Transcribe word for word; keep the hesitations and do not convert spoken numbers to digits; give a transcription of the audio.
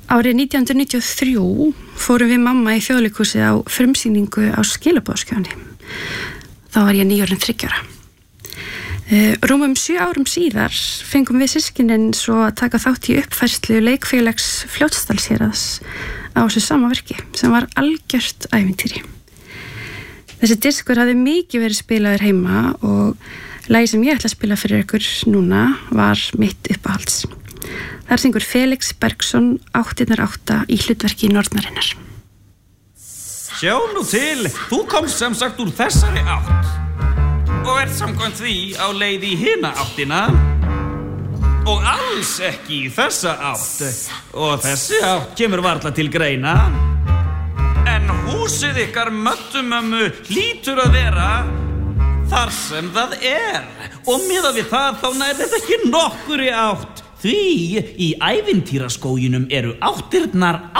Árið nítján hundruð níutíu og þrjú fórum við mamma í Þjóðleikhúsið á frumsýningu á Skilaboðaskjánni. Þá var ég níu orðin þriggja ára. Rúmum sjö árum síðar fengum við systkinin svo að taka þátt í uppfærslu leikfélags Fljótsdalshéraðs á þessu sama verki sem var algjört ævintýri. Þessi diskur hafði mikið verið spilaður heima og lagið sem ég ætla að spila fyrir ykkur núna var mitt uppáhalds. Þar syngur Felix Bergsson áttirnar átta í hlutverki Nornarinnar. Sjá nú til, þú komst sem sagt úr þessari átt og ert samkvæmt því á leið í hina áttina og alls ekki í þessa átt og þessi átt kemur varla til greina en húsið ykkar möttumömmu hlýtur að vera þar sem það er og miðað við það þá nær þetta ekki nokkurri átt því í ævintýraskóginum eru áttirnar